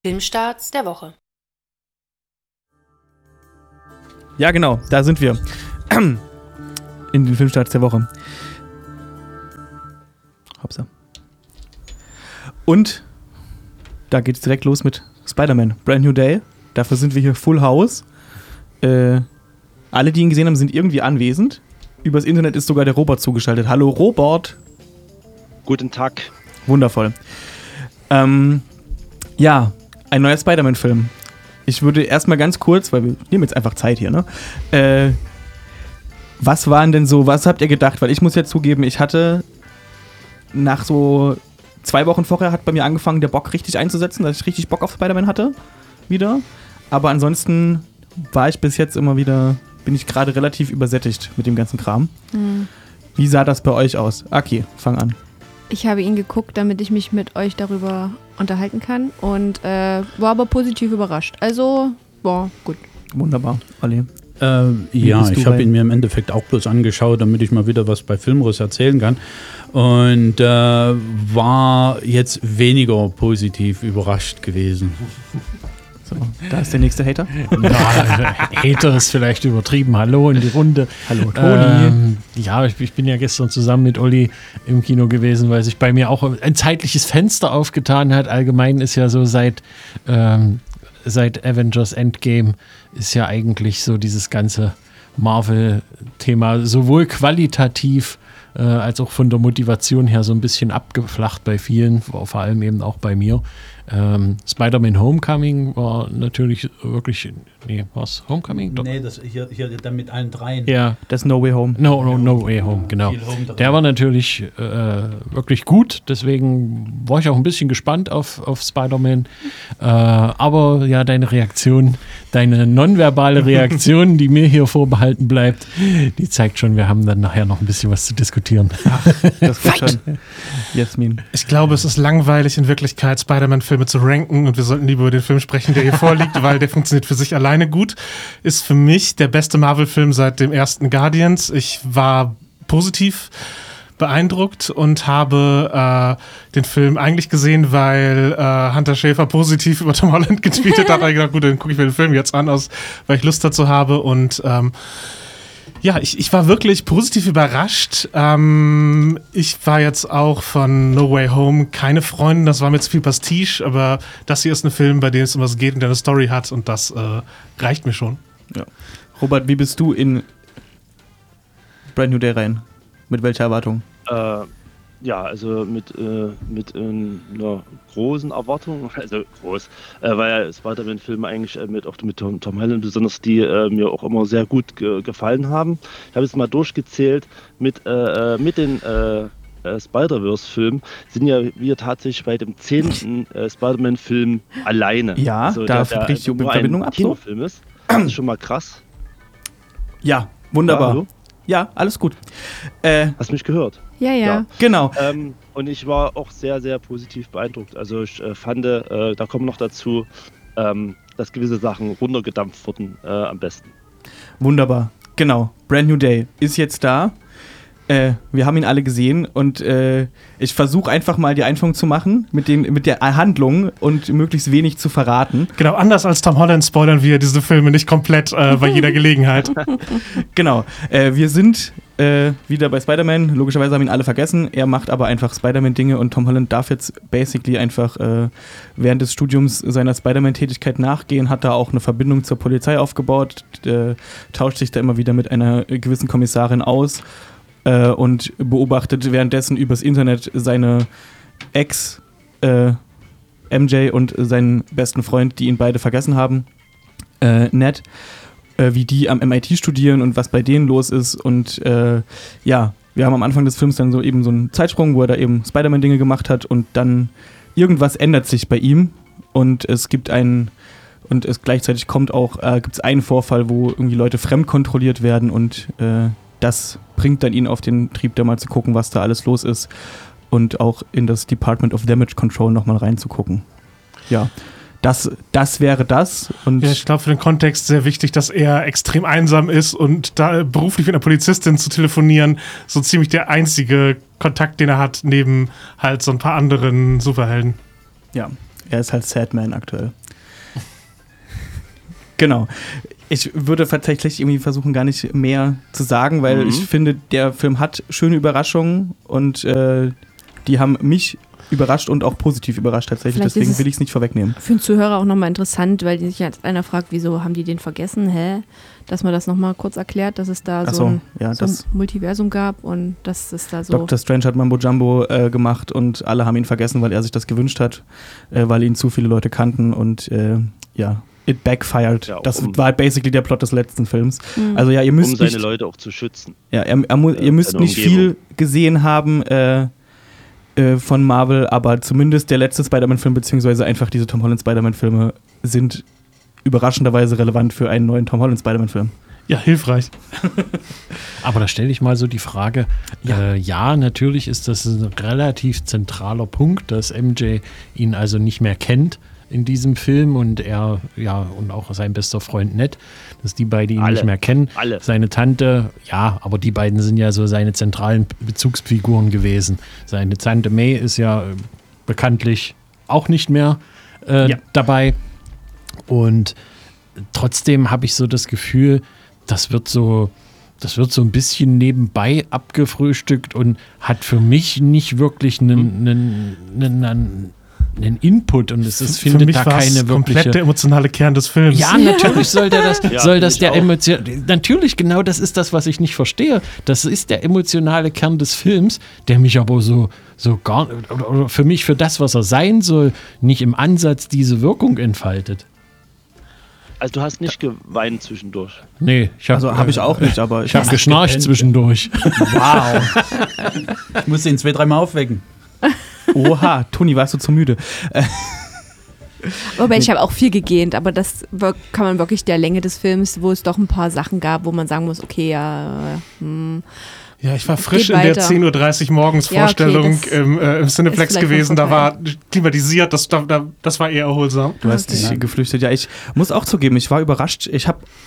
Filmstarts der Woche. Ja, genau, da sind wir. In den Filmstarts der Woche. Hopsa. Und da geht es direkt los mit Spider-Man, Brand New Day. Dafür sind wir hier Full House. Alle, die ihn gesehen haben, sind irgendwie anwesend. Übers Internet ist sogar der Robert zugeschaltet. Hallo Robert. Guten Tag. Wundervoll. Ja, ein neuer Spider-Man-Film. Ich würde erstmal ganz kurz, weil wir nehmen jetzt einfach Zeit hier, ne? Was waren denn so, was habt ihr gedacht? Weil ich muss jetzt zugeben, ich hatte nach so 2 Wochen vorher hat bei mir angefangen, der Bock richtig einzusetzen, dass ich richtig Bock auf Spider-Man hatte. Wieder. Aber ansonsten war ich bis jetzt immer wieder, bin ich gerade relativ übersättigt mit dem ganzen Kram. Mhm. Wie sah das bei euch aus? Aki, fang an. Ich habe ihn geguckt, damit ich mich mit euch darüber unterhalten kann und war aber positiv überrascht. Also, war gut. Wunderbar, Olli. Ja, ich habe ihn mir im Endeffekt auch bloß angeschaut, damit ich mal wieder was bei Filmriss erzählen kann. Und war jetzt weniger positiv überrascht gewesen. So, da ist der nächste Hater. Ja, Hater ist vielleicht übertrieben. Hallo in die Runde. Hallo Toni. Ja, ich bin ja gestern zusammen mit Olli im Kino gewesen, weil sich bei mir auch ein zeitliches Fenster aufgetan hat. Allgemein ist ja so seit Avengers Endgame ist ja eigentlich so dieses ganze Marvel-Thema sowohl qualitativ als auch von der Motivation her so ein bisschen abgeflacht bei vielen, vor allem eben auch bei mir. Spider-Man Homecoming war natürlich wirklich, war es Homecoming? Nee, das hier dann mit allen dreien. Ja, das No Way Home. No Way Home, genau. Der war natürlich wirklich gut, deswegen war ich auch ein bisschen gespannt auf Spider-Man. Aber ja, deine nonverbale Reaktion, die mir hier vorbehalten bleibt, die zeigt schon, wir haben dann nachher noch ein bisschen was zu diskutieren. Ach, das wird schon. Jasmin. Ich glaube, es ist langweilig, in Wirklichkeit Spider-Man-Filme zu ranken und wir sollten lieber über den Film sprechen, der hier vorliegt, weil der funktioniert für sich alleine gut. Ist für mich der beste Marvel-Film seit dem ersten Guardians. Ich war positiv beeindruckt und habe den Film eigentlich gesehen, weil Hunter Schäfer positiv über Tom Holland getweetet hat. Da habe ich gedacht, gut, dann gucke ich mir den Film jetzt an, weil ich Lust dazu habe und ja, ich war wirklich positiv überrascht. Ich war jetzt auch von No Way Home keine Freundin, das war mir zu viel Pastiche, aber das hier ist ein Film, bei dem es um was geht und der eine Story hat und das reicht mir schon. Ja. Robert, wie bist du in Brand New Day rein? Mit welcher Erwartung? Ja, also mit einer großen Erwartung, also groß, weil Spider-Man-Filme eigentlich mit Tom Holland besonders, die mir auch immer sehr gut gefallen haben. Ich habe jetzt mal durchgezählt, mit den Spider-Verse-Filmen sind ja wir tatsächlich bei dem 10. Spider-Man-Film alleine. Ja, also da bricht die Verbindung ab. Kinofilm ist. Das ist schon mal krass. Ja, wunderbar. Ja, ja, alles gut. Hast du mich gehört? Ja. Genau. Und ich war auch sehr, sehr positiv beeindruckt. Also ich fand, da kommen noch dazu, dass gewisse Sachen runtergedampft wurden am besten. Wunderbar. Genau. Brand New Day ist jetzt da. Wir haben ihn alle gesehen und ich versuche einfach mal die Einführung zu machen mit der Handlung und möglichst wenig zu verraten. Genau, anders als Tom Holland spoilern wir diese Filme nicht komplett bei jeder Gelegenheit. Genau, wir sind wieder bei Spider-Man. Logischerweise haben ihn alle vergessen. Er macht aber einfach Spider-Man-Dinge und Tom Holland darf jetzt basically einfach während des Studiums seiner Spider-Man-Tätigkeit nachgehen, hat da auch eine Verbindung zur Polizei aufgebaut, tauscht sich da immer wieder mit einer gewissen Kommissarin aus. Und beobachtet währenddessen übers Internet seine Ex MJ und seinen besten Freund, die ihn beide vergessen haben, Ned, wie die am MIT studieren und was bei denen los ist. Und ja, wir haben am Anfang des Films dann so eben so einen Zeitsprung, wo er da eben Spider-Man-Dinge gemacht hat und dann irgendwas ändert sich bei ihm und es gibt gleichzeitig gibt es einen Vorfall, wo irgendwie Leute fremdkontrolliert werden und das bringt dann ihn auf den Trieb, da mal zu gucken, was da alles los ist und auch in das Department of Damage Control nochmal reinzugucken. Ja, das wäre das. Und ja, ich glaube für den Kontext sehr wichtig, dass er extrem einsam ist und da beruflich mit einer Polizistin zu telefonieren, so ziemlich der einzige Kontakt, den er hat, neben halt so ein paar anderen Superhelden. Ja, Er ist halt Sadman aktuell. Genau. Ich würde tatsächlich irgendwie versuchen, gar nicht mehr zu sagen, weil ich finde, der Film hat schöne Überraschungen und die haben mich überrascht und auch positiv überrascht tatsächlich. Vielleicht deswegen will ich es nicht vorwegnehmen. Für den Zuhörer auch nochmal interessant, weil sich jetzt einer fragt, wieso haben die den vergessen? Dass man das nochmal kurz erklärt, dass es da so ein Multiversum gab und dass es da so... Dr. Strange hat Mambo Jumbo gemacht und alle haben ihn vergessen, weil er sich das gewünscht hat, weil ihn zu viele Leute kannten und it backfired. Ja, das war halt basically der Plot des letzten Films. Also ja, ihr müsst seine Leute auch zu schützen. Ja, ihr müsst nicht viel gesehen haben von Marvel, aber zumindest der letzte Spider-Man-Film, beziehungsweise einfach diese Tom Holland Spider-Man-Filme sind überraschenderweise relevant für einen neuen Tom Holland Spider-Man-Film. Ja, hilfreich. Aber da stelle ich mal so die Frage, natürlich ist das ein relativ zentraler Punkt, dass MJ ihn also nicht mehr kennt in diesem Film und er, und auch sein bester Freund Ned, dass die beiden ihn nicht mehr kennen. Seine Tante, aber die beiden sind ja so seine zentralen Bezugsfiguren gewesen. Seine Tante May ist ja bekanntlich auch nicht mehr dabei. Und trotzdem habe ich so das Gefühl, das wird so ein bisschen nebenbei abgefrühstückt und hat für mich nicht wirklich einen Input und es findet da keine wirkliche... komplett der emotionale Kern des Films. Ja, natürlich natürlich, genau das ist das, was ich nicht verstehe. Das ist der emotionale Kern des Films, der mich aber so gar oder für mich, für das, was er sein soll, nicht im Ansatz diese Wirkung entfaltet. Also du hast nicht geweint zwischendurch? Nee, habe ich auch nicht, aber ich habe geschnarcht zwischendurch. Wow. Ich muss ihn 2-3 Mal aufwecken. Oha, Toni, warst du zu müde? Wobei, ich habe auch viel gegähnt, aber das kann man wirklich der Länge des Films, wo es doch ein paar Sachen gab, wo man sagen muss, okay, Ja, ich war frisch in der 10:30 Uhr morgens Vorstellung im Cineplex gewesen, da war klimatisiert, das war eher erholsam. Du hast dich geflüchtet. Ja, ich muss auch zugeben, ich war überrascht. Ich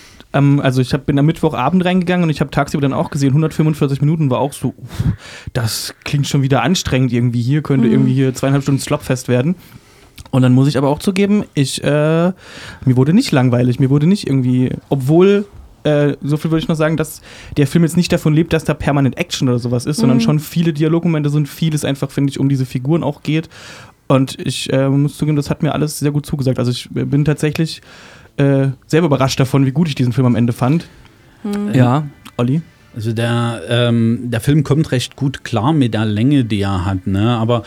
bin am Mittwochabend reingegangen und ich habe tagsüber dann auch gesehen, 145 Minuten war auch so, das klingt schon wieder anstrengend irgendwie. Hier könnte irgendwie 2,5 Stunden Slopfest werden. Und dann muss ich aber auch zugeben, mir wurde nicht langweilig, mir wurde nicht irgendwie, obwohl, so viel würde ich noch sagen, dass der Film jetzt nicht davon lebt, dass da permanent Action oder sowas ist, sondern schon viele Dialogmomente sind, vieles einfach, finde ich, um diese Figuren auch geht. Und ich muss zugeben, das hat mir alles sehr gut zugesagt. Also ich bin tatsächlich selber überrascht davon, wie gut ich diesen Film am Ende fand. Ja, Olli? Also der Film kommt recht gut klar mit der Länge, die er hat, ne? Aber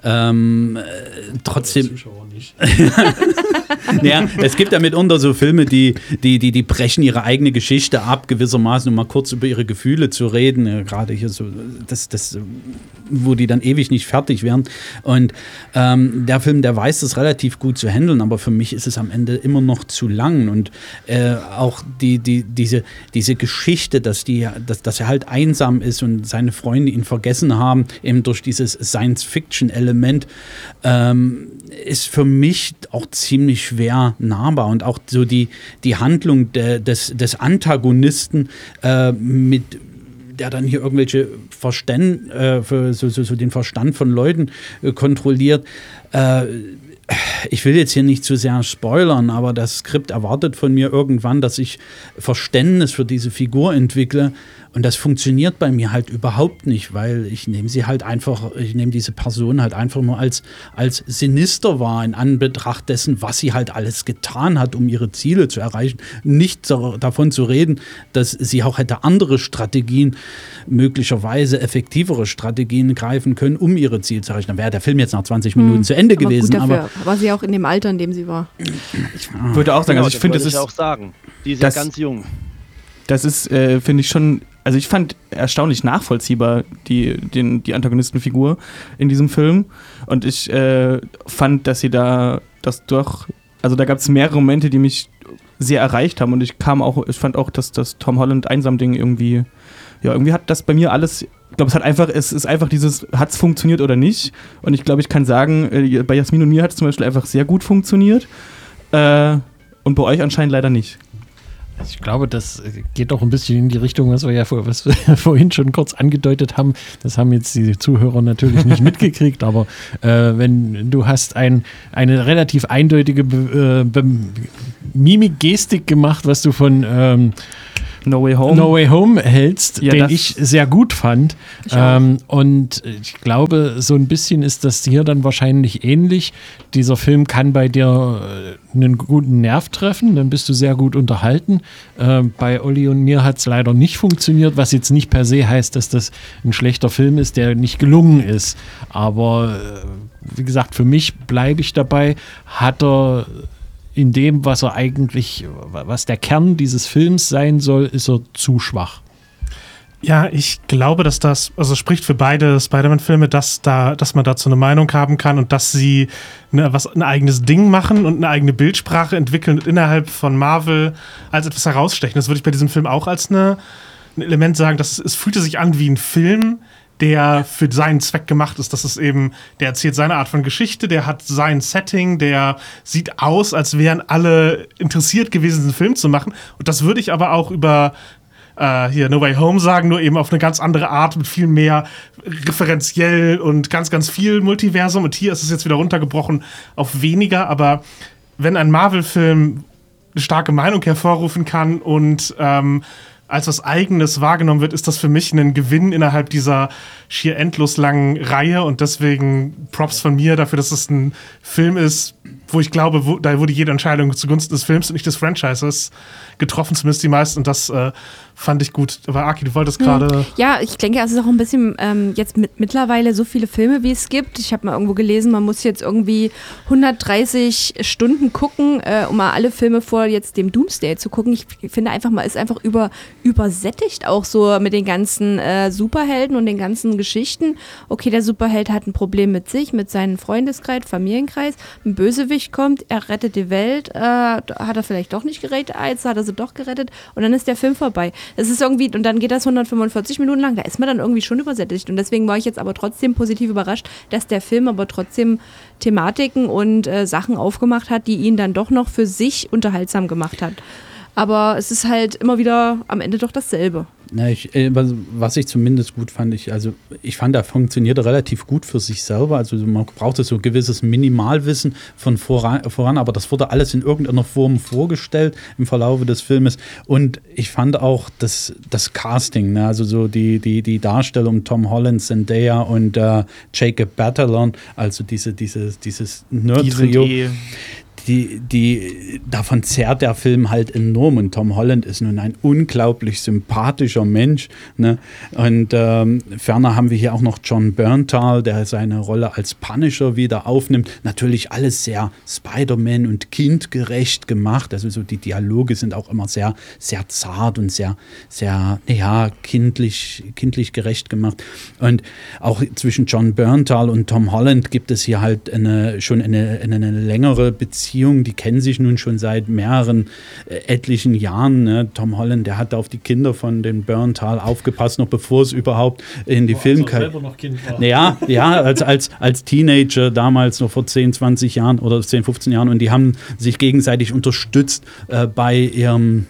trotzdem. Ja, es gibt ja mitunter so Filme, die brechen ihre eigene Geschichte ab, gewissermaßen, um mal kurz über ihre Gefühle zu reden. Gerade hier so, wo die dann ewig nicht fertig werden. Und der Film, der weiß das relativ gut zu handeln, aber für mich ist es am Ende immer noch zu lang. Und auch diese Geschichte, dass er halt einsam ist und seine Freunde ihn vergessen haben, eben durch dieses Science-Fiction-Element, ist für mich auch ziemlich schwer nahbar. Und auch so die Handlung des Antagonisten mit der dann hier irgendwelche den Verstand von Leuten kontrolliert. Ich will jetzt hier nicht zu sehr spoilern, aber das Skript erwartet von mir irgendwann, dass ich Verständnis für diese Figur entwickle. Und das funktioniert bei mir halt überhaupt nicht, weil ich nehme diese Person halt einfach nur als sinister wahr in Anbetracht dessen, was sie halt alles getan hat, um ihre Ziele zu erreichen. Nicht davon zu reden, dass sie auch hätte andere Strategien, möglicherweise effektivere Strategien greifen können, um ihre Ziele zu erreichen. Dann wäre der Film jetzt nach 20 Minuten zu Ende gewesen. Gut dafür war sie auch in dem Alter, in dem sie war. Ich würde auch sagen, also ich finde, es ist auch sagen. Die ist ja ganz jung. Das ist, finde ich schon, also ich fand erstaunlich nachvollziehbar die Antagonistenfigur in diesem Film und ich fand, dass da gab es mehrere Momente, die mich sehr erreicht haben und ich fand auch, dass das Tom Holland Einsam-Ding irgendwie hat das bei mir alles, ich glaube, es ist einfach dieses, hat es funktioniert oder nicht und ich glaube, ich kann sagen, bei Jasmin und mir hat es zum Beispiel einfach sehr gut funktioniert und bei euch anscheinend leider nicht. Ich glaube, das geht doch ein bisschen in die Richtung, was wir vorhin schon kurz angedeutet haben. Das haben jetzt die Zuhörer natürlich nicht mitgekriegt, aber wenn du hast eine relativ eindeutige Mimik-Gestik gemacht, was du von No Way Home hältst, ja, den ich sehr gut fand. Und ich glaube, so ein bisschen ist das hier dann wahrscheinlich ähnlich. Dieser Film kann bei dir einen guten Nerv treffen, dann bist du sehr gut unterhalten. Bei Olli und mir hat es leider nicht funktioniert, was jetzt nicht per se heißt, dass das ein schlechter Film ist, der nicht gelungen ist. Aber wie gesagt, für mich bleibe ich dabei, hat er in dem, was der Kern dieses Films sein soll, ist er zu schwach. Ja, ich glaube, dass das, also spricht für beide Spider-Man-Filme, dass man dazu eine Meinung haben kann und dass sie ein eigenes Ding machen und eine eigene Bildsprache entwickeln und innerhalb von Marvel als etwas herausstechen. Das würde ich bei diesem Film auch als ein Element sagen, dass es fühlte sich an wie ein Film, der für seinen Zweck gemacht ist. Das ist eben, der erzählt seine Art von Geschichte, der hat sein Setting, der sieht aus, als wären alle interessiert gewesen, diesen Film zu machen. Und das würde ich aber auch über No Way Home sagen, nur eben auf eine ganz andere Art, mit viel mehr referenziell und ganz, ganz viel Multiversum. Und hier ist es jetzt wieder runtergebrochen auf weniger. Aber wenn ein Marvel-Film eine starke Meinung hervorrufen kann und als was Eigenes wahrgenommen wird, ist das für mich ein Gewinn innerhalb dieser schier endlos langen Reihe und deswegen Props von mir dafür, dass es ein Film ist, wo ich glaube, da wurde jede Entscheidung zugunsten des Films und nicht des Franchises getroffen, zumindest die meisten, und das fand ich gut. Aber Aki, du wolltest gerade... Ja, ich denke, es ist auch ein bisschen jetzt mittlerweile so viele Filme, wie es gibt. Ich habe mal irgendwo gelesen, man muss jetzt irgendwie 130 Stunden gucken, um mal alle Filme vor jetzt dem Doomsday zu gucken. Ich finde einfach, man ist einfach übersättigt auch so mit den ganzen Superhelden und den ganzen Geschichten. Okay, der Superheld hat ein Problem mit sich, mit seinem Freundeskreis, Familienkreis. Ein Bösewicht kommt, er rettet die Welt, hat er vielleicht doch nicht gerettet, jetzt hat er sie doch gerettet und dann ist der Film vorbei. Das ist irgendwie, und dann geht das 145 Minuten lang, da ist man dann irgendwie schon übersättigt und deswegen war ich jetzt aber trotzdem positiv überrascht, dass der Film aber trotzdem Thematiken und Sachen aufgemacht hat, die ihn dann doch noch für sich unterhaltsam gemacht hat. Aber es ist halt immer wieder am Ende doch dasselbe. Na, was ich zumindest gut fand, ich fand, er funktionierte relativ gut für sich selber. Also man brauchte so ein gewisses Minimalwissen von voran, aber das wurde alles in irgendeiner Form vorgestellt im Verlauf des Filmes. Und ich fand auch das Casting, ne? Also so die Darstellung Tom Holland, Zendaya und Jacob Batalon, also dieses Nerd-Trio. Davon zerrt der Film halt enorm und Tom Holland ist nun ein unglaublich sympathischer Mensch, ne? Und ferner haben wir hier auch noch Jon Bernthal, der seine Rolle als Punisher wieder aufnimmt. Natürlich alles sehr Spider-Man und kindgerecht gemacht, also so die Dialoge sind auch immer sehr, sehr zart und sehr, sehr, kindlich gerecht gemacht. Und auch zwischen Jon Bernthal und Tom Holland gibt es hier halt schon eine längere Beziehung. Die kennen sich nun schon seit mehreren, etlichen Jahren. Ne? Tom Holland, der hat auf die Kinder von den Bernthal aufgepasst, noch bevor es überhaupt in die Filmkarriere... selber noch Kind war. Ja, als Teenager damals, noch vor 10, 20 Jahren oder 10, 15 Jahren. Und die haben sich gegenseitig unterstützt bei ihren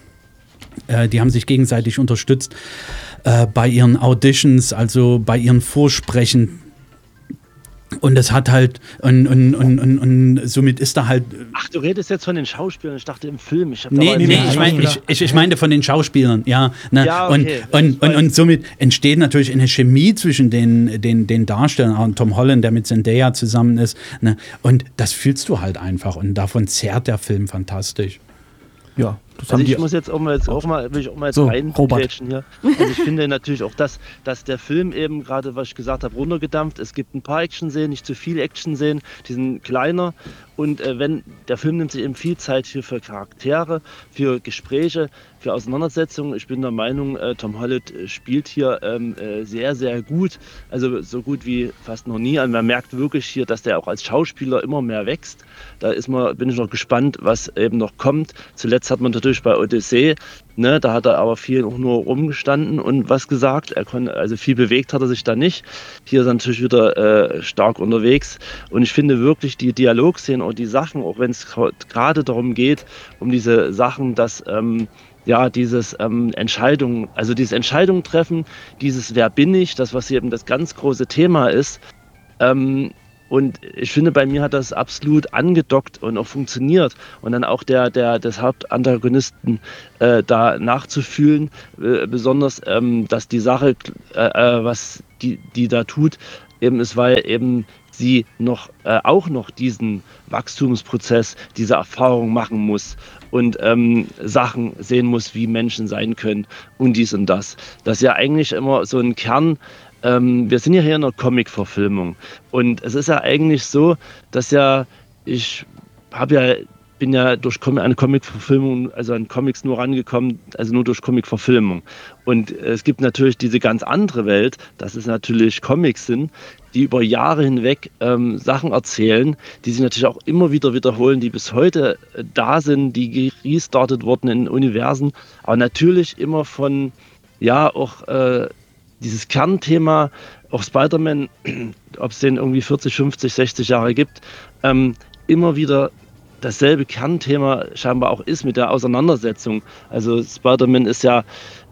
Auditions, also bei ihren Vorsprechen. Und das hat halt, und somit ist da halt... Ach, du redest jetzt von den Schauspielern, ich dachte im Film. Ich meine von den Schauspielern, ja. Ne? Ja, okay. Und somit entsteht natürlich eine Chemie zwischen den Darstellern, auch Tom Holland, der mit Zendaya zusammen ist. Ne? Und das fühlst du halt einfach und davon zerrt der Film fantastisch. Ja. Ich muss jetzt auch mal reingrätschen hier. Also ich finde natürlich auch, dass der Film eben, gerade was ich gesagt habe, runtergedampft. Es gibt ein paar Action-Szenen, nicht zu viele Action-Szenen, die sind kleiner. Und der Film nimmt sich eben viel Zeit für Charaktere, für Gespräche, für Auseinandersetzungen. Ich bin der Meinung, Tom Holland spielt hier sehr, sehr gut. Also so gut wie fast noch nie. Und man merkt wirklich hier, dass der auch als Schauspieler immer mehr wächst. Da bin ich noch gespannt, was eben noch kommt. Zuletzt hat man natürlich bei Odyssey, ne, da hat er aber viel auch nur rumgestanden und was gesagt. Also viel bewegt hat er sich da nicht. Hier ist er natürlich wieder stark unterwegs. Und ich finde wirklich die Dialogszenen und die Sachen, auch wenn es gerade darum geht, um diese Sachen, dass ja, dieses dieses Entscheidung treffen, dieses Wer bin ich, das, was hier eben das ganz große Thema ist. Und ich finde, bei mir hat das absolut angedockt und auch funktioniert. Und dann auch des Hauptantagonisten da nachzufühlen, besonders, dass die Sache, was die da tut, eben ist, weil eben sie auch noch diesen Wachstumsprozess, diese Erfahrung machen muss und Sachen sehen muss, wie Menschen sein können und dies und das. Das ist ja eigentlich immer so ein Kern. Wir sind ja hier in einer Comic-Verfilmung und es ist ja eigentlich so, dass bin ja durch eine Comic-Verfilmung, also an Comics nur rangekommen, also nur durch Comic-Verfilmung. Und es gibt natürlich diese ganz andere Welt, dass es natürlich Comics sind, die über Jahre hinweg Sachen erzählen, die sich natürlich auch immer wieder wiederholen, die bis heute da sind, die restartet wurden in Universen, aber natürlich immer von, ja, auch dieses Kernthema, auch Spider-Man, ob es den irgendwie 40, 50, 60 Jahre gibt, immer wieder dasselbe Kernthema scheinbar auch ist mit der Auseinandersetzung. Also Spider-Man ist ja,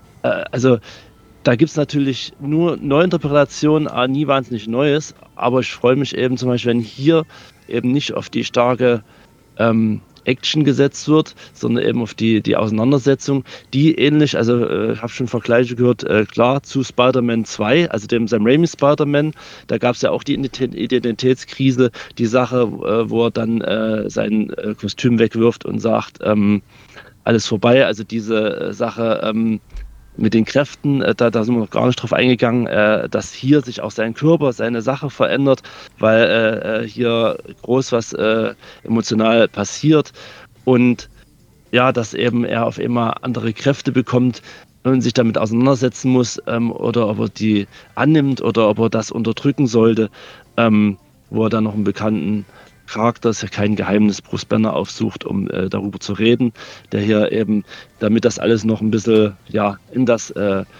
da gibt es natürlich nur Neuinterpretationen, nie wahnsinnig Neues, aber ich freue mich eben zum Beispiel, wenn hier eben nicht auf die starke Action gesetzt wird, sondern eben auf die Auseinandersetzung, die ähnlich, also ich habe schon Vergleiche gehört, klar zu Spider-Man 2, also dem Sam Raimi Spider-Man, da gab es ja auch die Identitätskrise, die Sache, wo er dann sein Kostüm wegwirft und sagt, alles vorbei, also diese Sache mit den Kräften, da sind wir noch gar nicht drauf eingegangen, dass hier sich auch sein Körper, seine Sache verändert, weil hier groß was emotional passiert und ja, dass eben er auf einmal andere Kräfte bekommt und sich damit auseinandersetzen muss oder ob er die annimmt oder ob er das unterdrücken sollte, wo er dann noch einen bekannten Charakter, ist ja kein Geheimnis, Bruce Banner aufsucht, um darüber zu reden, der hier eben, damit das alles noch ein bisschen in das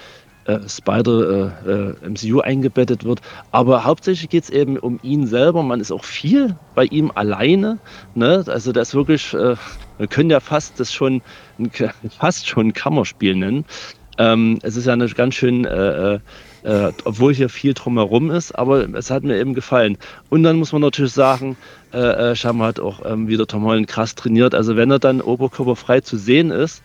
MCU eingebettet wird. Aber hauptsächlich geht es eben um ihn selber. Man ist auch viel bei ihm alleine. Ne? Also das ist wirklich, wir können ja fast schon ein Kammerspiel nennen. Es ist ja eine ganz schön, obwohl hier viel drumherum ist, aber es hat mir eben gefallen. Und dann muss man natürlich sagen, Scham hat auch wieder Tom Holland krass trainiert. Also wenn er dann oberkörperfrei zu sehen ist,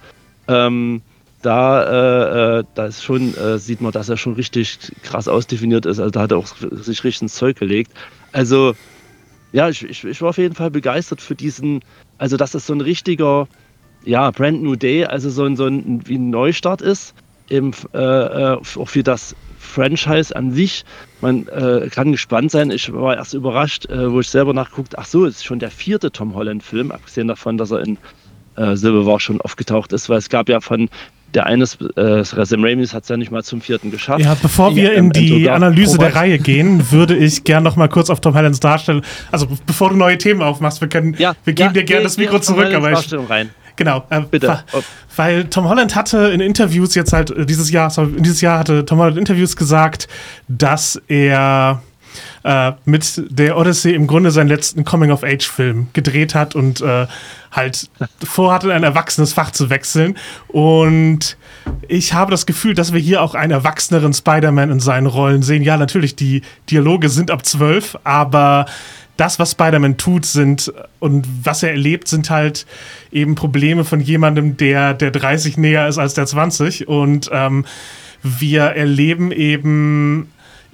da ist schon, sieht man, dass er schon richtig krass ausdefiniert ist. Also da hat er auch sich richtig ins Zeug gelegt. Also ja, ich war auf jeden Fall begeistert für diesen, also dass das so ein richtiger, Brand New Day, also so ein wie ein Neustart ist, eben auch für das Franchise an sich. Man kann gespannt sein. Ich war erst überrascht, wo ich selber nachgeguckt, ach so, es ist schon der 4. Tom Holland-Film, abgesehen davon, dass er in Civil War schon aufgetaucht ist, weil es gab ja von der eines, Sam Raimi hat es ja nicht mal zum 4. geschafft. Ja, bevor wir in die Analyse der Reihe gehen, würde ich gern noch mal kurz auf Tom Hollands Darstellung, also bevor du neue Themen aufmachst, wir geben dir gerne das Mikro zurück, aber rein. Genau, bitte. Weil Tom Holland hatte in Interviews jetzt halt dieses Jahr hatte Tom Holland Interviews gesagt, dass er mit der Odyssey im Grunde seinen letzten Coming-of-Age-Film gedreht hat und halt vorhatte, in ein erwachsenes Fach zu wechseln. Und ich habe das Gefühl, dass wir hier auch einen erwachseneren Spider-Man in seinen Rollen sehen. Ja, natürlich, die Dialoge sind ab 12, aber das, was Spider-Man tut, und was er erlebt, sind halt eben Probleme von jemandem, der 30 näher ist als der 20. Und wir erleben eben,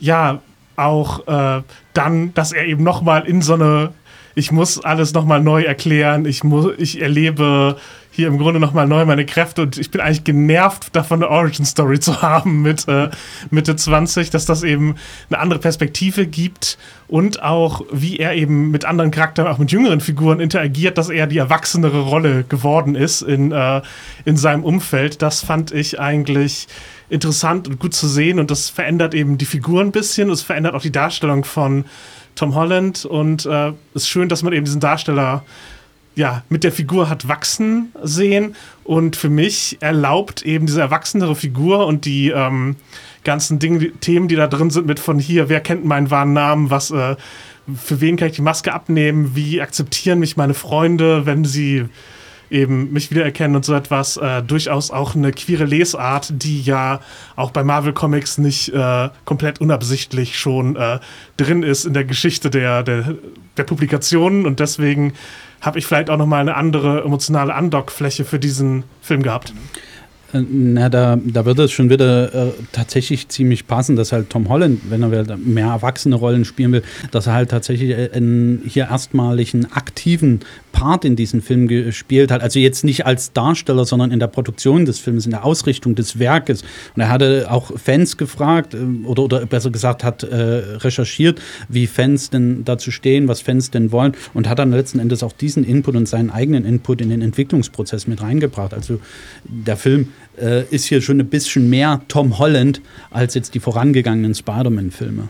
auch dann, dass er eben nochmal in so eine, ich muss alles nochmal neu erklären, ich erlebe hier im Grunde nochmal neu meine Kräfte und ich bin eigentlich genervt davon, eine Origin-Story zu haben mit Mitte 20, dass das eben eine andere Perspektive gibt und auch, wie er eben mit anderen Charakteren, auch mit jüngeren Figuren interagiert, dass er die erwachsenere Rolle geworden ist in seinem Umfeld. Das fand ich eigentlich interessant und gut zu sehen und das verändert eben die Figur ein bisschen, es verändert auch die Darstellung von Tom Holland und es ist schön, dass man eben diesen Darsteller mit der Figur hat wachsen sehen und für mich erlaubt eben diese erwachsenere Figur und die ganzen Themen, die da drin sind mit von hier, wer kennt meinen wahren Namen, was für wen kann ich die Maske abnehmen, wie akzeptieren mich meine Freunde, wenn sie eben mich wiedererkennen und so etwas, durchaus auch eine queere Lesart, die ja auch bei Marvel Comics nicht komplett unabsichtlich schon drin ist in der Geschichte der Publikationen, und deswegen habe ich vielleicht auch nochmal eine andere emotionale Andockfläche für diesen Film gehabt. Na, da wird es schon wieder tatsächlich ziemlich passen, dass halt Tom Holland, wenn er mehr erwachsene Rollen spielen will, dass er halt tatsächlich hier erstmalig einen aktiven Part in diesem Film gespielt hat. Also jetzt nicht als Darsteller, sondern in der Produktion des Films, in der Ausrichtung des Werkes. Und er hatte auch Fans gefragt oder besser gesagt hat recherchiert, wie Fans denn dazu stehen, was Fans denn wollen, und hat dann letzten Endes auch diesen Input und seinen eigenen Input in den Entwicklungsprozess mit reingebracht. Also der Film ist hier schon ein bisschen mehr Tom Holland als jetzt die vorangegangenen Spider-Man-Filme.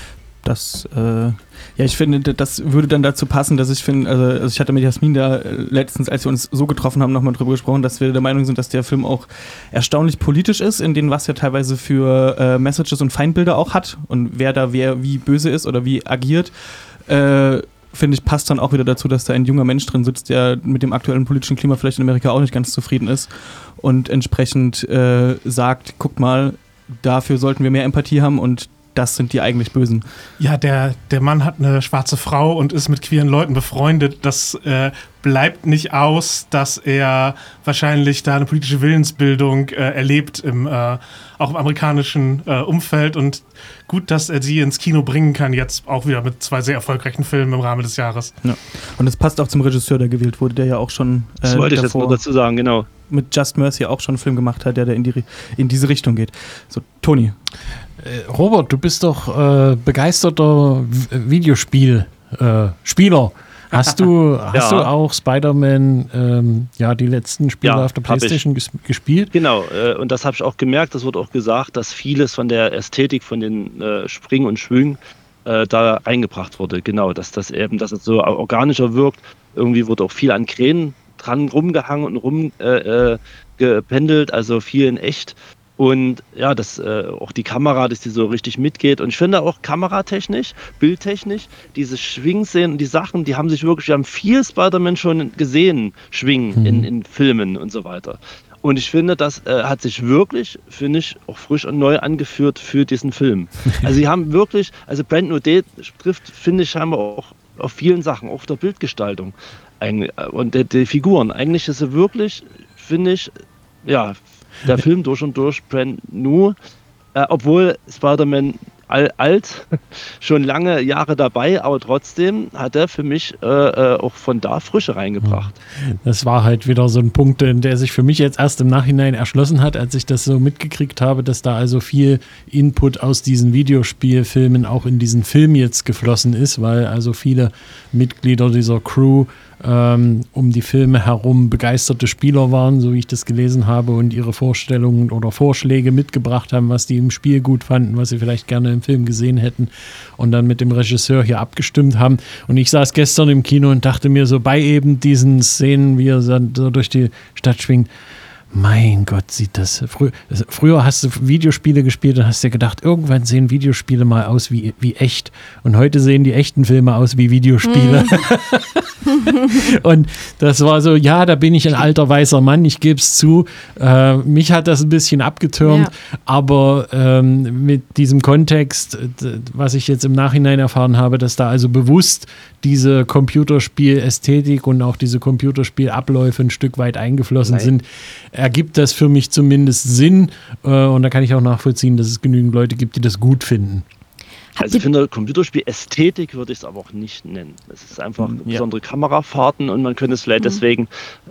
Ich finde, das würde dann dazu passen, dass ich finde, also ich hatte mit Jasmin da letztens, als wir uns so getroffen haben, nochmal drüber gesprochen, dass wir der Meinung sind, dass der Film auch erstaunlich politisch ist, in dem, was er teilweise für Messages und Feindbilder auch hat und wer wie böse ist oder wie agiert. Finde ich, passt dann auch wieder dazu, dass da ein junger Mensch drin sitzt, der mit dem aktuellen politischen Klima vielleicht in Amerika auch nicht ganz zufrieden ist und entsprechend sagt, guckt mal, dafür sollten wir mehr Empathie haben und das sind die eigentlich Bösen. Ja, der Mann hat eine schwarze Frau und ist mit queeren Leuten befreundet. Das bleibt nicht aus, dass er wahrscheinlich da eine politische Willensbildung erlebt, auch im amerikanischen Umfeld. Und gut, dass er sie ins Kino bringen kann, jetzt auch wieder mit 2 sehr erfolgreichen Filmen im Rahmen des Jahres. Ja. Und es passt auch zum Regisseur, der gewählt wurde, der ja auch schon das wollte ich jetzt noch dazu sagen, genau. Mit Just Mercy auch schon einen Film gemacht hat, der in diese Richtung geht. So, Toni. Robert, du bist doch begeisterter Videospieler. Hast du auch Spider-Man, die letzten Spiele auf der PlayStation gespielt? Genau, und das habe ich auch gemerkt, das wurde auch gesagt, dass vieles von der Ästhetik, von den Springen und Schwüngen da reingebracht wurde. Genau, dass es so organischer wirkt. Irgendwie wurde auch viel an Kränen dran rumgehangen und rumgependelt, also viel in echt. Und ja, auch die Kamera, dass die so richtig mitgeht. Und ich finde auch kameratechnisch, bildtechnisch, diese Schwingszenen und die Sachen, wir haben viel Spider-Man schon gesehen, schwingen in Filmen und so weiter. Und ich finde, das hat sich wirklich, auch frisch und neu angeführt für diesen Film. Also sie haben wirklich, Brand New Day trifft, finde ich, scheinbar auch auf vielen Sachen, auch auf der Bildgestaltung und die Figuren. Eigentlich ist sie wirklich, finde ich, ja, der Film durch und durch brand new, obwohl Spider-Man alt, schon lange Jahre dabei, aber trotzdem hat er für mich auch von da Frische reingebracht. Das war halt wieder so ein Punkt, der sich für mich jetzt erst im Nachhinein erschlossen hat, als ich das so mitgekriegt habe, dass da also viel Input aus diesen Videospielfilmen auch in diesen Film jetzt geflossen ist, weil also viele Mitglieder dieser Crew um die Filme herum begeisterte Spieler waren, so wie ich das gelesen habe, und ihre Vorstellungen oder Vorschläge mitgebracht haben, was die im Spiel gut fanden, was sie vielleicht gerne im Film gesehen hätten, und dann mit dem Regisseur hier abgestimmt haben. Und ich saß gestern im Kino und dachte mir so bei eben diesen Szenen, wie er so durch die Stadt schwingt, mein Gott, sieht das. Früher hast du Videospiele gespielt und hast dir gedacht, irgendwann sehen Videospiele mal aus wie echt. Und heute sehen die echten Filme aus wie Videospiele. Und das war so, ja, da bin ich ein alter weißer Mann, ich gebe es zu. Mich hat das ein bisschen abgetürmt, aber mit diesem Kontext, was ich jetzt im Nachhinein erfahren habe, dass da also bewusst diese Computerspielästhetik und auch diese Computerspielabläufe ein Stück weit eingeflossen sind, ergibt das für mich zumindest Sinn, und da kann ich auch nachvollziehen, dass es genügend Leute gibt, die das gut finden. Also ich finde, Computerspiel-Ästhetik würde ich es aber auch nicht nennen. Es ist einfach besondere Kamerafahrten und man könnte es vielleicht deswegen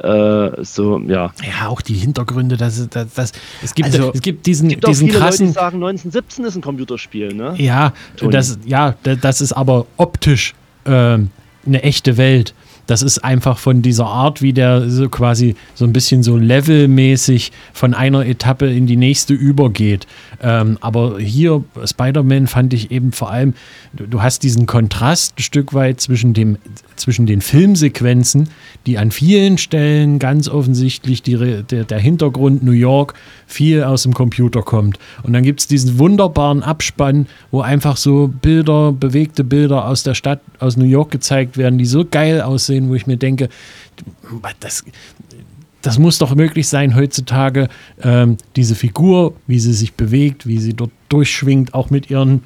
Ja, auch die Hintergründe, es gibt diesen auch viele krassen... Leute, die sagen, 1917 ist ein Computerspiel, ne? Ja, das ist aber optisch eine echte Welt. Das ist einfach von dieser Art, wie der so quasi so ein bisschen so levelmäßig von einer Etappe in die nächste übergeht. Aber hier, Spider-Man, fand ich eben vor allem, du hast diesen Kontrast ein Stück weit zwischen den Filmsequenzen, die an vielen Stellen ganz offensichtlich der Hintergrund New York viel aus dem Computer kommt. Und dann gibt es diesen wunderbaren Abspann, wo einfach so bewegte Bilder aus der Stadt, aus New York gezeigt werden, die so geil aussehen, aussehen, wo ich mir denke, das muss doch möglich sein heutzutage, diese Figur, wie sie sich bewegt, wie sie dort durchschwingt, auch mit ihren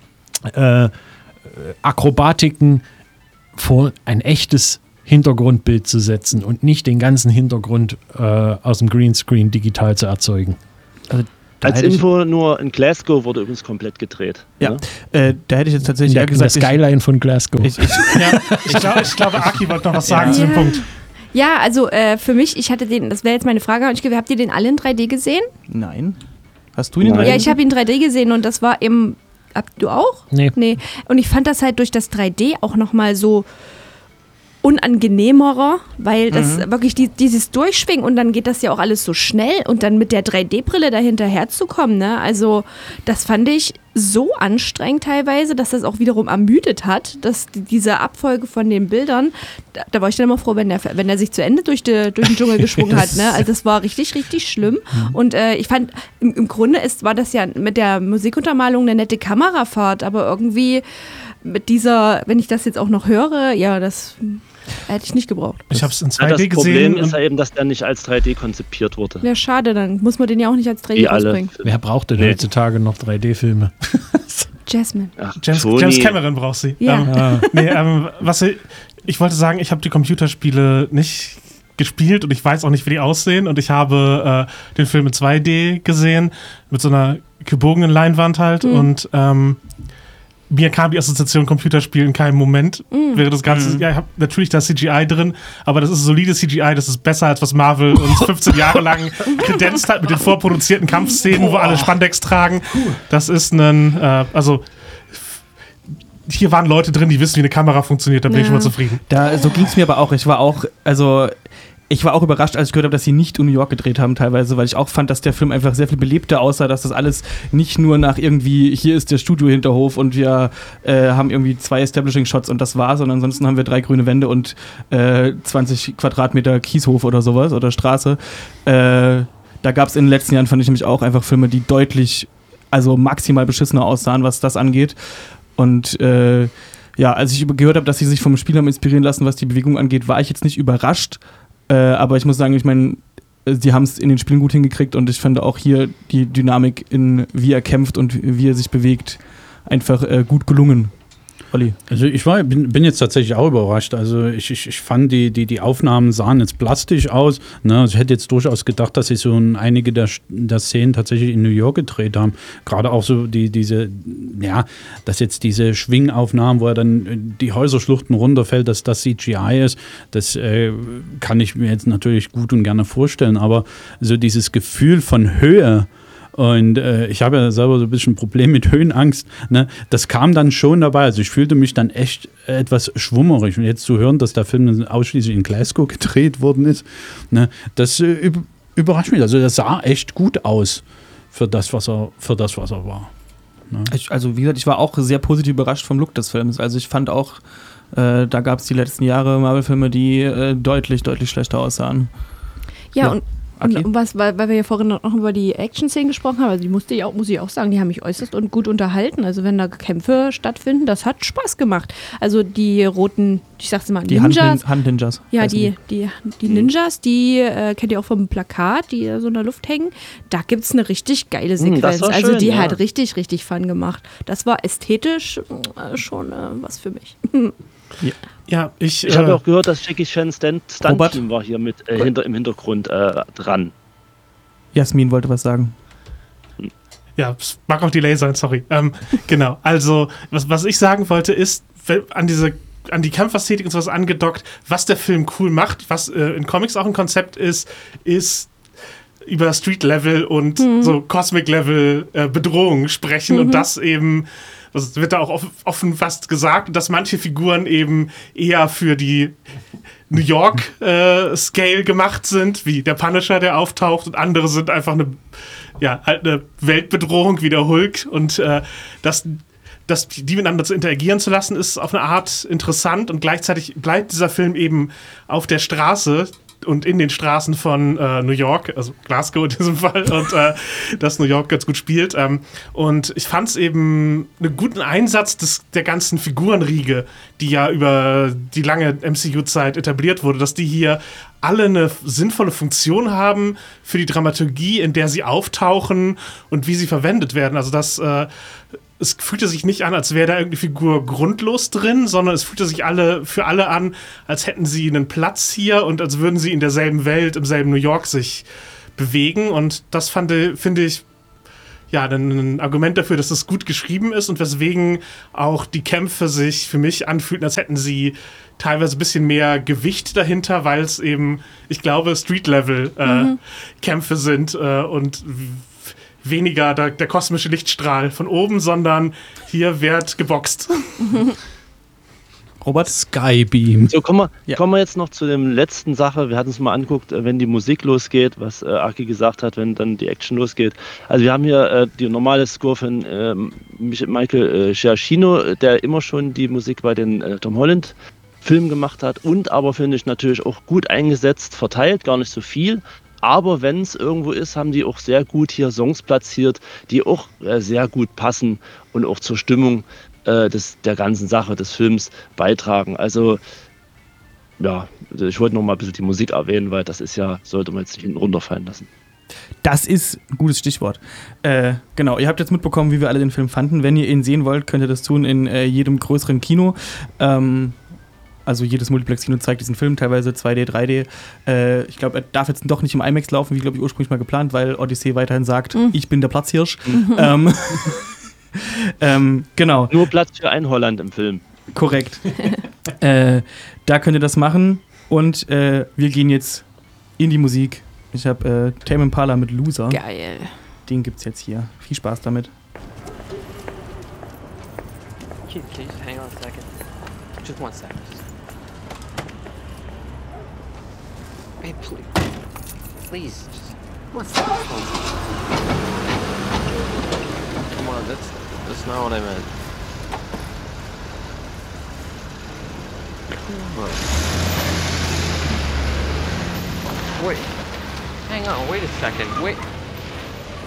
Akrobatiken vor ein echtes Hintergrundbild zu setzen und nicht den ganzen Hintergrund aus dem Greenscreen digital zu erzeugen. Also, als Info, nur in Glasgow wurde übrigens komplett gedreht. Ja, da hätte ich jetzt tatsächlich in der Skyline von Glasgow. Ich glaube, Aki wollte noch was sagen zu dem Punkt. Ja, also für mich, das wäre jetzt meine Frage, habt ihr den alle in 3D gesehen? Nein. Hast du ihn in 3D gesehen? Ja, ich habe ihn in 3D gesehen und das war im... Du auch? Nee. Und ich fand das halt durch das 3D auch nochmal so unangenehmerer, weil das wirklich dieses Durchschwingen und dann geht das ja auch alles so schnell und dann mit der 3D-Brille dahinter herzukommen, ne? Also das fand ich so anstrengend teilweise, dass das auch wiederum ermüdet hat, dass diese Abfolge von den Bildern, da war ich dann immer froh, wenn er sich zu Ende durch den Dschungel geschwungen hat, ne? Also das war richtig, richtig schlimm und ich fand, im Grunde war das ja mit der Musikuntermalung eine nette Kamerafahrt, aber irgendwie mit dieser, wenn ich das jetzt auch noch höre, ja, das hätte ich nicht gebraucht. Ich habe es in 2D das gesehen. Das Problem ist ja eben, dass der nicht als 3D konzipiert wurde. Ja, schade, dann muss man den ja auch nicht als 3D rausbringen. Wer braucht denn heutzutage noch 3D-Filme? Jasmine. Ach, James Cameron braucht sie. Ja. Ich wollte sagen, ich habe die Computerspiele nicht gespielt und ich weiß auch nicht, wie die aussehen und ich habe den Film in 2D gesehen, mit so einer gebogenen Leinwand halt und mir kam die Assoziation Computerspiel in keinem Moment. Wäre das Ganze, ja, ich habe natürlich da CGI drin, aber das ist solides CGI, das ist besser als was Marvel uns 15 Jahre lang kredenzt hat mit den vorproduzierten Kampfszenen, wo alle Spandex tragen. Das ist hier waren Leute drin, die wissen, wie eine Kamera funktioniert, da bin ich schon mal zufrieden. So ging es mir aber auch. Ich war auch überrascht, als ich gehört habe, dass sie nicht in New York gedreht haben teilweise, weil ich auch fand, dass der Film einfach sehr viel belebter aussah, dass das alles nicht nur nach irgendwie, hier ist der Studio-Hinterhof und wir haben irgendwie 2 Establishing-Shots und das war's, sondern ansonsten haben wir 3 grüne Wände und 20 Quadratmeter Kieshof oder sowas oder Straße. Da gab es in den letzten Jahren, fand ich nämlich auch einfach Filme, die deutlich, also maximal beschissener aussahen, was das angeht. Und als ich gehört habe, dass sie sich vom Spiel haben inspirieren lassen, was die Bewegung angeht, war ich jetzt nicht überrascht. Aber ich muss sagen, ich meine, sie haben es in den Spielen gut hingekriegt und ich finde auch hier die Dynamik wie er kämpft und wie er sich bewegt, einfach gut gelungen. Olli. Also ich bin jetzt tatsächlich auch überrascht. Also ich fand, die Aufnahmen sahen jetzt plastisch aus. Ne? Also ich hätte jetzt durchaus gedacht, dass sie so einige der Szenen tatsächlich in New York gedreht haben. Gerade auch so dass jetzt diese Schwingaufnahmen, wo er dann die Häuserschluchten runterfällt, dass das CGI ist, das kann ich mir jetzt natürlich gut und gerne vorstellen. Aber so dieses Gefühl von Höhe, und ich habe ja selber so ein bisschen ein Problem mit Höhenangst. Ne? Das kam dann schon dabei. Also ich fühlte mich dann echt etwas schwummerig. Und jetzt zu hören, dass der Film ausschließlich in Glasgow gedreht worden ist, ne? Das überrascht mich. Also das sah echt gut aus für das, was er war. Ne? Also wie gesagt, ich war auch sehr positiv überrascht vom Look des Films. Also ich fand auch, da gab es die letzten Jahre Marvel-Filme, die deutlich, deutlich schlechter aussahen. Ja. Und weil wir ja vorhin noch über die Action-Szenen gesprochen haben, also die muss ich auch sagen, die haben mich äußerst und gut unterhalten. Also wenn da Kämpfe stattfinden, das hat Spaß gemacht. Also die roten, ich sag's mal, die Ninjas. Hand-Ninjas. Ja, die Ninjas, die kennt ihr auch vom Plakat, die so in der Luft hängen. Da gibt's eine richtig geile Sequenz. Also die hat richtig, richtig Fun gemacht. Das war ästhetisch schon was für mich. Ja, ich habe auch gehört, dass Jackie Chan Stunt-Team war hier mit im Hintergrund dran. Jasmin wollte was sagen. Ja, es mag auch Delay sein, sorry. Genau, also was ich sagen wollte ist, an die Kampfästhetik und sowas angedockt, was der Film cool macht, was in Comics auch ein Konzept ist über Street-Level und so Cosmic-Level Bedrohungen sprechen und das eben, das wird da auch offen fast gesagt, dass manche Figuren eben eher für die New York Scale gemacht sind, wie der Punisher, der auftaucht, und andere sind einfach eine Weltbedrohung wie der Hulk, und die miteinander zu interagieren zu lassen, ist auf eine Art interessant, und gleichzeitig bleibt dieser Film eben auf der Straße und in den Straßen von New York, also Glasgow in diesem Fall, und das New York ganz gut spielt. Und ich fand es eben einen guten Einsatz der ganzen Figurenriege, die ja über die lange MCU-Zeit etabliert wurde, dass die hier alle eine sinnvolle Funktion haben für die Dramaturgie, in der sie auftauchen und wie sie verwendet werden. Also es fühlte sich nicht an, als wäre da irgendeine Figur grundlos drin, sondern es fühlte sich für alle an, als hätten sie einen Platz hier und als würden sie in derselben Welt, im selben New York sich bewegen. Und das finde ich ja ein Argument dafür, dass es gut geschrieben ist und weswegen auch die Kämpfe sich für mich anfühlten, als hätten sie teilweise ein bisschen mehr Gewicht dahinter, weil es eben, ich glaube, Street-Level-Kämpfe sind und weniger der kosmische Lichtstrahl von oben, sondern hier wird geboxt. Robert? Skybeam. So, kommen wir jetzt noch zu dem letzten Sache. Wir hatten es mal angeguckt, wenn die Musik losgeht, was Aki gesagt hat, wenn dann die Action losgeht. Also wir haben hier die normale Score von Michael Giacchino, der immer schon die Musik bei den Tom Holland Filmen gemacht hat und aber, finde ich, natürlich auch gut eingesetzt, verteilt, gar nicht so viel. Aber wenn es irgendwo ist, haben die auch sehr gut hier Songs platziert, die auch sehr gut passen und auch zur Stimmung der ganzen Sache des Films beitragen. Also ja, ich wollte noch mal ein bisschen die Musik erwähnen, weil das ist ja, sollte man jetzt nicht hinten runterfallen lassen. Das ist ein gutes Stichwort. Genau, ihr habt jetzt mitbekommen, wie wir alle den Film fanden. Wenn ihr ihn sehen wollt, könnt ihr das tun in jedem größeren Kino. Also jedes Multiplex-Kino zeigt diesen Film, teilweise 2D, 3D. Ich glaube, er darf jetzt doch nicht im IMAX laufen, wie, glaube ich, ursprünglich mal geplant, weil Odyssey weiterhin sagt, ich bin der Platzhirsch. Genau. Nur Platz für ein Holland im Film. Korrekt. Da könnt ihr das machen und wir gehen jetzt in die Musik. Ich habe Tame Impala mit Loser. Geil. Den gibt's jetzt hier. Viel Spaß damit. Can you just hang on a second? Just 1 second. Hey, please, just 1 second. Come on, that's not what I meant. Come on. Wait, hang on, wait a second, wait.